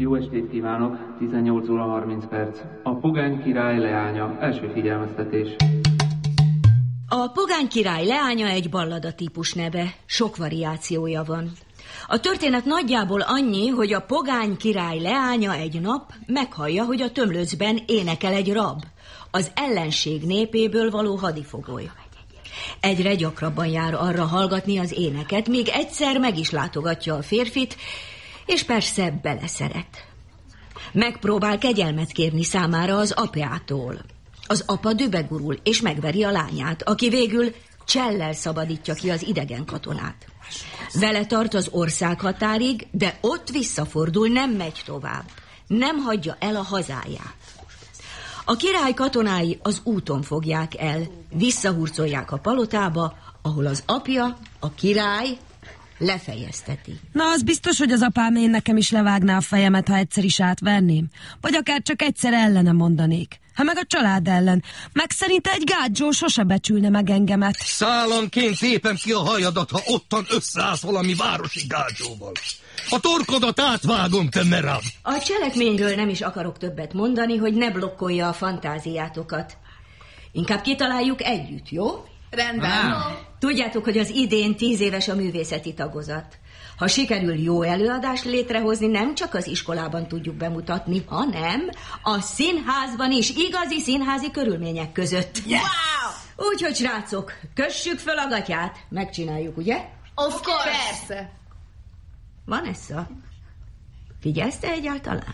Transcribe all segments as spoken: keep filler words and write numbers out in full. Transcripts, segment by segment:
Jó estét kívánok, tizennyolc óra harminc perc. A Pogány király leánya, első figyelmeztetés. A Pogány király leánya egy ballada típus neve, sok variációja van. A történet nagyjából annyi, hogy a pogány király leánya egy nap meghallja, hogy a tömlöcben énekel egy rab, az ellenség népéből való hadifogoly. Egyre gyakrabban jár arra hallgatni az éneket, míg egyszer meg is látogatja a férfit, és persze beleszeret. Megpróbál kegyelmet kérni számára az apjától. Az apa dübegurul, és megveri a lányát, aki végül csellel szabadítja ki az idegen katonát. Vele tart az ország határig, de ott visszafordul, nem megy tovább. Nem hagyja el a hazáját. A király katonái az úton fogják el, visszahurcolják a palotába, ahol az apja, a király lefejezteti. Na, az biztos, hogy az apám én nekem is levágná a fejemet, ha egyszer is átverném. Vagy akár csak egyszer ellene mondanék. Ha meg a család ellen. Meg szerinte egy gágyzsó sose becsülne meg engemet. Szállamként tépem ki a hajadat, ha ottan összeállsz valami városi gágyzsóval. A torkodat átvágom, te merab. A cselekményről nem is akarok többet mondani, hogy ne blokkolja a fantáziátokat. Inkább kitaláljuk együtt, jó? Rendben. Ah. Tudjátok, hogy az idén tíz éves a művészeti tagozat. Ha sikerül jó előadást létrehozni, nem csak az iskolában tudjuk bemutatni, hanem a színházban is, igazi színházi körülmények között. Yes. Wow! Úgyhogy, srácok, kössük föl a gatyát. Megcsináljuk, ugye? Of course. Persze. Vanessa, figyelsz te egyáltalán?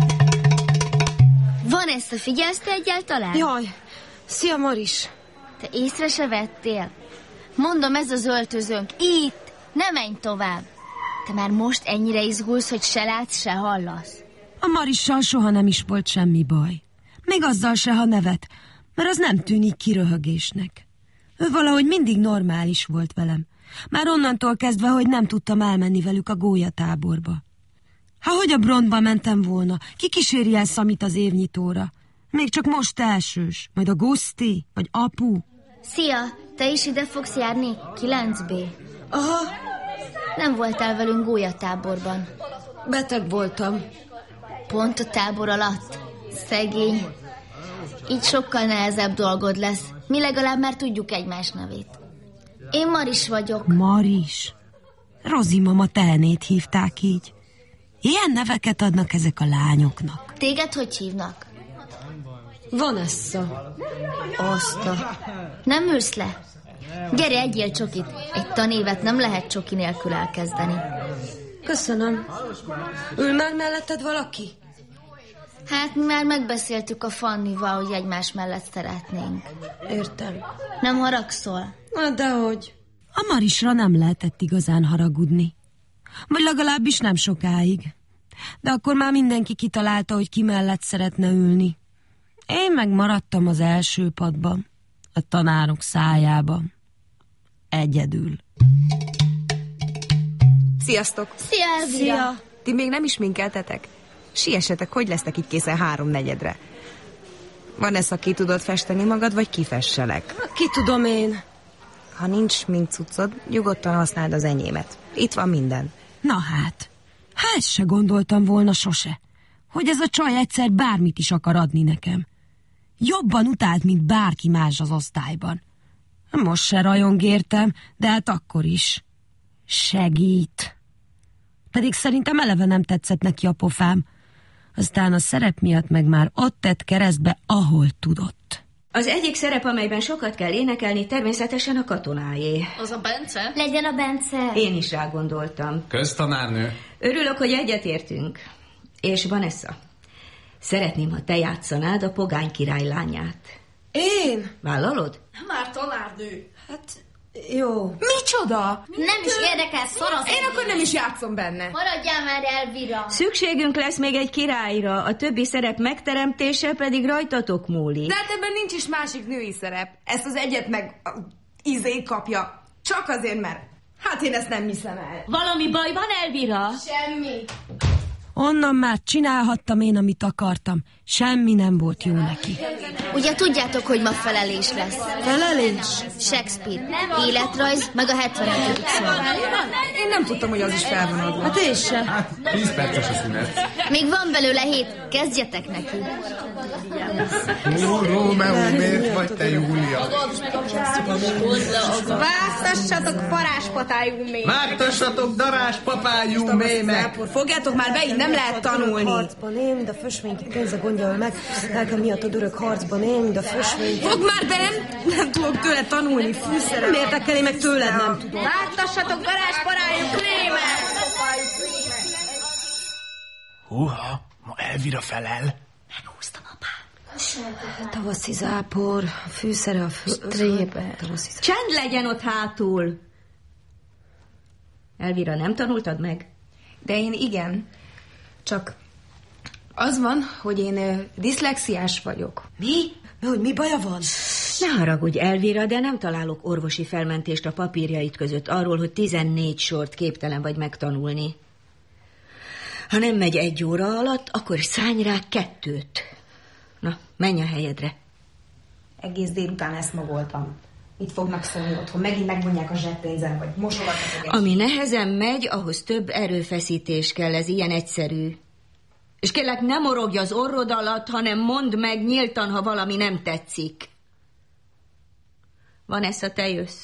Vanessa, figyelsz te egyáltalán? Jaj, szia Maris. Te észre se vettél? Mondom, ez az öltözőnk. Itt! Ne menj tovább! Te már most ennyire izgulsz, hogy se látsz, se hallasz. A Marissal soha nem is volt semmi baj. Még azzal se, ha nevet, mert az nem tűnik kiröhögésnek. Ő valahogy mindig normális volt velem. Már onnantól kezdve, hogy nem tudtam elmenni velük a gólyatáborba. Ha hogy a Brondba mentem volna, ki kíséri el Szamit az évnyitóra? Még csak most elsős, majd a Guszti, vagy apu. Szia, te is ide fogsz járni? kilenc bé. Aha. Nem voltál velünk gólyatáborban. Beteg voltam. Pont a tábor alatt? Szegény. Így sokkal nehezebb dolgod lesz. Mi legalább már tudjuk egymás nevét. Én Maris vagyok. Maris? Rozi mama tehenét hívták így. Ilyen neveket adnak ezek a lányoknak. Téged hogy hívnak? Vanessa. Azt a... Nem ülsz le? Gyere, egyél csokit. Egy tanévet nem lehet csoki nélkül elkezdeni. Köszönöm. Ül már melletted valaki? Hát mi már megbeszéltük a Fannival, hogy egymás mellett szeretnénk. Értem. Nem haragszol? Na, dehogy. A Marisra nem lehetett igazán haragudni. Vagy legalábbis nem sokáig. De akkor már mindenki kitalálta, hogy ki mellett szeretne ülni. Én meg maradtam az első padban, a tanárok szájában. Egyedül. Sziasztok! Szia, Elvira! Szia! Ti még nem is minkeltetek? Siessetek, hogy lesztek itt készen háromnegyedre. Vanessa, ki tudod festeni magad, vagy kifesselek? Ki tudom én. Ha nincs sminkcuccod, nyugodtan használd az enyémet. Itt van minden. Na hát, hát se gondoltam volna sose, hogy ez a csaj egyszer bármit is akar adni nekem. Jobban utált, mint bárki más az osztályban. Most se rajong értem, de hát akkor is. Segít. Pedig szerintem eleve nem tetszett neki a pofám. Aztán a szerep miatt meg már ott tett keresztbe, ahol tudott. Az egyik szerep, amelyben sokat kell énekelni, természetesen a katonáé. Az a Bence? Legyen a Bence. Én is rá gondoltam. Köztanárnő. Örülök, hogy egyetértünk. És Vanessa, szeretném, ha te játszanád a pogány király lányát. Én? Vállalod? Már tanárnő. Hát, jó. Micsoda? Nem is érdekel, szoroz. Én akkor nem is játszom benne. Maradjál már, Elvira. Szükségünk lesz még egy királyra, a többi szerep megteremtése pedig rajtatok múlik. De hát ebben nincs is másik női szerep. Ezt az egyet meg a, izé kapja. Csak azért, mert hát én ezt nem hiszem el. Valami baj van, Elvira? Semmi. Onnan már csinálhattam én, amit akartam. Semmi nem volt jó neki. Ugye tudjátok, hogy ma felelés lesz? Felelés? Shakespeare, életrajz, meg a hetvenötödik szó. Én nem tudtam, hogy az is fel van adva. Hát én se. tíz perces a szünet. Még van belőle hét, kezdjetek neki. Ó, Rómeó, miért vagy te, Júlia? Vágtassatok paráspatájú mémek. Vágtassatok daráspapájú mémek. Fogjátok már be, így nem lehet tanulni. Harcban én, mind a fösvény ki pénze gondja meg. Lelkem miatt a dörök harcban én, mind a fösvény. Fog már be, nem, nem tudok tőle tanulni, fűszerem. Miért érdekel, meg tőled nem tudom. Vágtassatok daráspatájú krémet. Húha, ma Elvira felel. Meghúztam, apám. Tavaszi zápor, a fűszere a fő... Stréber. Csend legyen ott hátul! Elvira, nem tanultad meg? De én igen. Csak az van, hogy én ö, diszlexiás vagyok. Mi? Hogy mi baja van? Ne haragudj, Elvira, de nem találok orvosi felmentést a papírjait között arról, hogy tizennégy sort képtelen vagy megtanulni. Ha nem megy egy óra alatt, akkor szállj rá kettőt. Na, menj a helyedre. Egész délután ezt magoltam. Mit fognak szólni otthon? Megint megvonják a zseppénzem, vagy mosogatnak egy... Ami nehezen megy, ahhoz több erőfeszítés kell, ez ilyen egyszerű. És kérlek, ne morogj az orrod alatt, hanem mondd meg nyíltan, ha valami nem tetszik. Vanessa, te jössz.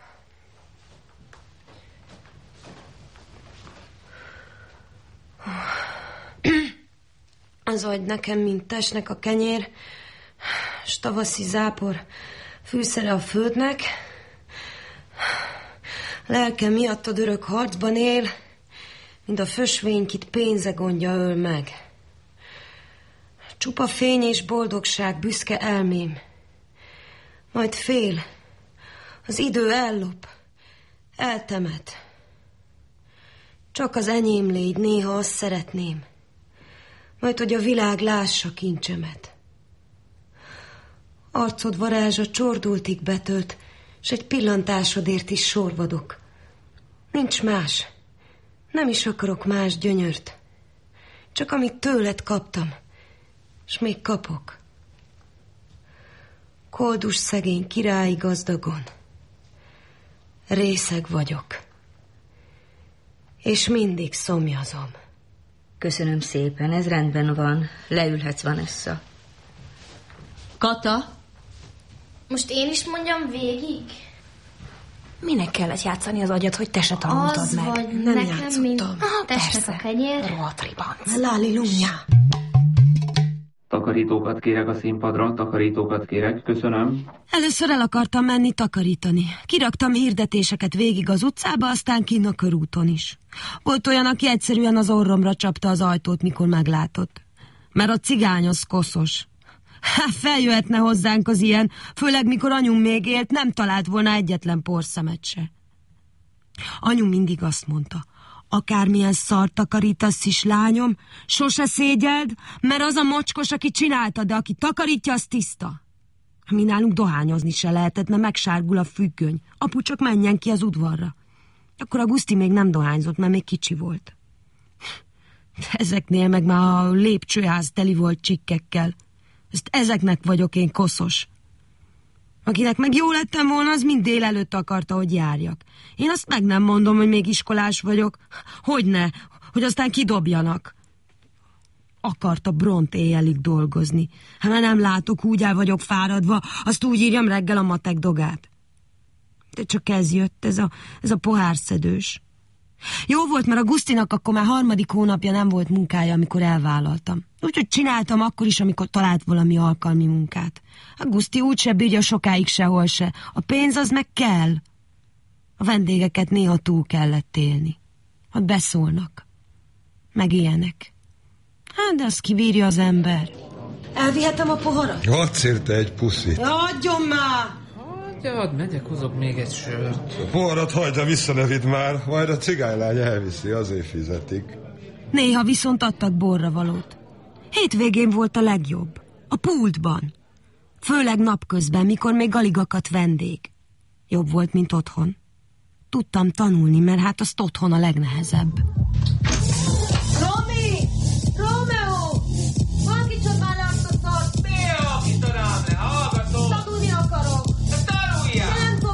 Az agy nekem, mint testnek a kenyér, s tavaszi zápor fűszere a földnek. Lelkem miatt a dörök harcban él, mint a fösvény, kit pénze gondja öl meg. Csupa fény és boldogság büszke elmém. Majd fél, az idő ellop, eltemet. Csak az enyém légy, néha azt szeretném, majd hogy a világ lássa kincsemet. Arcod varázsa csordultig betölt, s egy pillantásodért is sorvadok. Nincs más, nem is akarok más gyönyört, csak amit tőled kaptam, s még kapok. Koldus szegény királyi gazdagon részeg vagyok, és mindig szomjazom. Köszönöm szépen, ez rendben van. Leülhetsz, Vanessa. Kata? Most én is mondjam végig? Minek kellett játszani az agyat, hogy te se tanultad az meg? vagy Nem nekem, játszottam. mint Aha, testnek a kenyér. Rohadt ribanc. Láli lumja. Takarítókat kérek a színpadra, takarítókat kérek, köszönöm. Először el akartam menni takarítani. Kiraktam hirdetéseket végig az utcába, aztán kinn a körúton is. Volt olyan, aki egyszerűen az orromra csapta az ajtót, mikor meglátott. Mert a cigány az koszos. Há, feljöhetne hozzánk az ilyen, főleg mikor anyum még élt, nem talált volna egyetlen porszemet se. Anyum mindig azt mondta, akármilyen szart takarítasz is, lányom, sose szégyeld, mert az a mocskos, aki csinálta, de aki takarítja, az tiszta. Mi nálunk dohányozni se lehetett, mert megsárgul a függöny. Apu csak menjen ki az udvarra. Akkor a Guszti még nem dohányzott, mert még kicsi volt. Ezeknél meg már a lépcsőház teli volt csikkekkel. Ezt ezeknek vagyok én koszos. Akinek meg jó lettem volna, az mind délelőtt akarta, hogy járjak. Én azt meg nem mondom, hogy még iskolás vagyok. Hogyne, hogy aztán kidobjanak. Akarta Bront éjjelig dolgozni. Hát már nem látok, úgy el vagyok fáradva, azt úgy írjam reggel a matek dogát. De csak ez jött, ez a, ez a pohárszedős. Jó volt, mert a Gusztinak akkor már harmadik hónapja nem volt munkája, amikor elvállaltam. Úgyhogy csináltam akkor is, amikor talált valami alkalmi munkát. A Guszti úgyse bírja sokáig sehol se. A pénz az meg kell. A vendégeket néha túl kellett élni. Ott beszólnak. Meg ilyenek. Hát, de azt kibírja az ember. Elvihetem a poharat? Adsz érte egy puszit. Ja, adjon már! Hagyjad, megyek, hozok még egy sört. A poharat hagyja vissza, ne vidd már, majd a cigánylány elviszi, azért fizetik. Néha viszont adtak borra valót. Hétvégén volt a legjobb. A pultban. Főleg napközben, mikor még alig akadt vendég. Jobb volt, mint otthon. Tudtam tanulni, mert hát azt otthon a legnehezebb. Romi! Rómeó! Van kicsit már azt a szart! Mi a, aki talál le? Hallgatom! Tanulni akarok! Tanuljál! Nem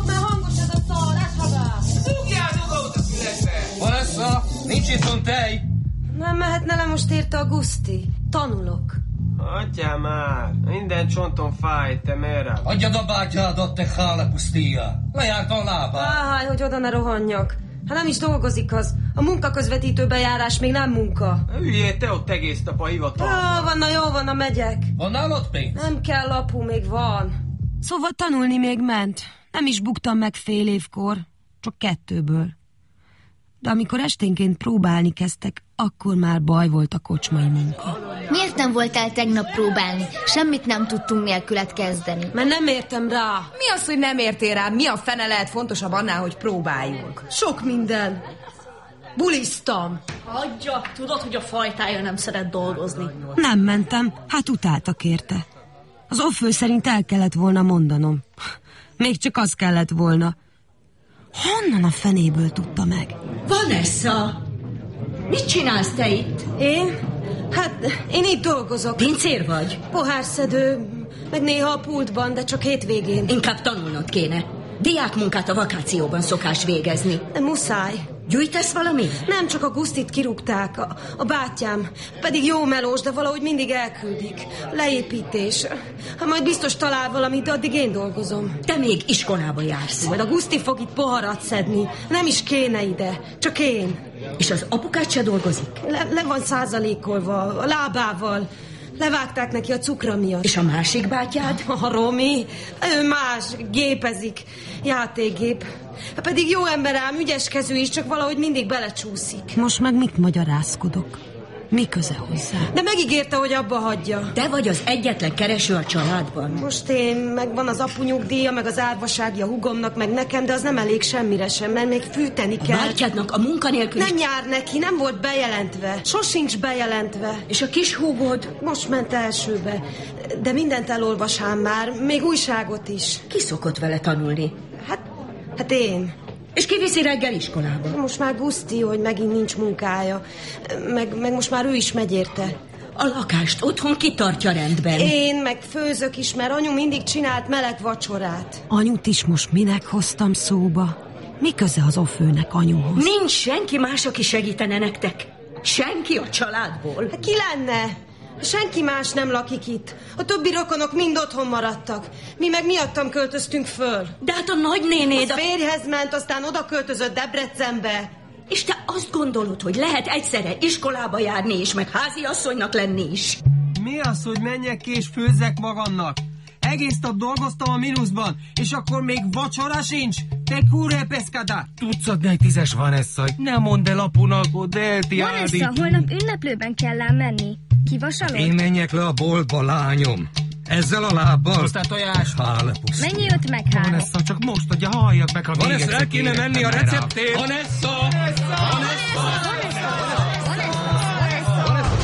mehetne le most érte a Guszti? Tanulok. Hagyjál már! Minden csonton fáj, te merre? Adjad a bátyádat, te hálepusztíja! Lejárt a lábát! Áj, hogy oda ne rohanjak. Hát nem is dolgozik az. A munkaközvetítő bejárás még nem munka. Üljél, te ott egész nap a hivatalban. Jó van, na jó van, na megyek. Van nálad pénz? Nem kell, apu, még van. Szóval tanulni még ment. Nem is buktam meg fél évkor. Csak kettőből. De amikor esténként próbálni kezdtek, akkor már baj volt a kocsmai munka. Miért nem voltál tegnap próbálni? Semmit nem tudtunk nélküled kezdeni. Mert nem értem rá. Mi az, hogy nem értél rá? Mi a fene lehet fontosabb annál, hogy próbáljunk? Sok minden. Bulisztam. Hagyja, tudod, hogy a fajtája nem szeret dolgozni. Nem mentem, hát utáltak érte. Az offő szerint el kellett volna mondanom. Még csak az kellett volna. Honnan a fenéből tudta meg? Vanessa! Mit csinálsz te itt? Én? Hát, én itt dolgozok. Pincér vagy? Pohárszedő, meg néha a pultban, de csak hétvégén. Inkább tanulnod kéne. Diákmunkát a vakációban szokás végezni. De muszáj. Gyűjtesz valamit? Nem, csak a Gusztit kirúgták, a, a bátyám. Pedig jó melós, de valahogy mindig elküldik. Leépítés. Ha majd biztos talál valamit, de addig én dolgozom. Te még iskolába jársz. Majd a Guszti fog itt poharat szedni. Nem is kéne ide, csak én. És az apukád se dolgozik? Le, le van százalékolva, a lábával. Levágták neki a cukra miatt. És a másik bátyád? A Romi? Ő más, gépezik. Játékgép. Pedig jó ember ám, ügyeskező is, csak valahogy mindig belecsúszik. Most meg mit magyarázkodok? Mi köze hozzá? De megígérte, hogy abba hagyja. Te vagy az egyetlen kereső a családban. Most én, meg van az apu nyugdíja, meg az árvasági a hugomnak, meg nekem, de az nem elég semmire sem, mert még fűteni kell. A bátyádnak a munkanélkül... Nem jár neki, nem volt bejelentve. Sosincs bejelentve. És a kis húgod? Most ment elsőbe. De mindent elolvasám már, még újságot is. Ki szokott vele tanulni? Hát, hát én. És kiviszi reggel iskolába? Most már Guszti, hogy megint nincs munkája. Meg, meg most már ő is megy érte. A lakást otthon kitartja rendben. Én meg főzök is, mert anyu mindig csinált meleg vacsorát. Anyut is most minek hoztam szóba? Mi köze az offőnek anyuhoz? Nincs senki más, aki segítene nektek. Senki a családból. Hát ki lenne? Senki más nem lakik itt. A többi rokonok mind otthon maradtak. Mi meg miattam költöztünk föl. De hát a nagynénéd... A férjhez ment, aztán oda költözött Debrecenbe. És te azt gondolod, hogy lehet egyszerre iskolába járni is, meg háziasszonynak lenni is? Mi az, hogy menjek ki és főzzek magamnak? Egész nap dolgoztam a mínuszban, és akkor még vacsora sincs? Te curre pescada! Tudsz adni egy tízes, Vanessa? Ne mondd el apunak, hogy elti Ádi. Vanessa, holnap ünneplőben kell ám menni. Kivasalod? Én menjek le a boltba, lányom. Ezzel a lábbal? Hoztál tojás? Hálepusz. Mennyi öt meg három? Vanessa, csak most adja, halljak meg, ha Vanessa, el kéne menni a receptét. Vanessa!